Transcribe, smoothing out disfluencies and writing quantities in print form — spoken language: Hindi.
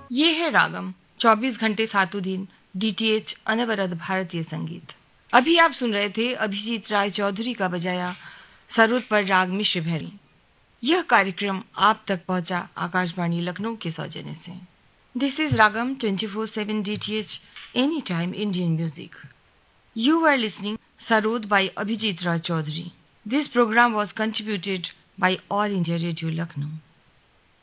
ये है रागम 24 घंटे सातों दिन डीटीएच अनवरत भारतीय संगीत। अभी आप सुन रहे थे अभिजीत राय चौधरी का बजाया सरोद पर राग मिश्र भैरी। यह कार्यक्रम आप तक पहुंचा आकाशवाणी लखनऊ के सौजन्य से। This is ragam 24/7 DTH any time Indian music. You were listening Sarod by Abhijit Raj Chaudhary. This program was contributed by All India Radio Lucknow.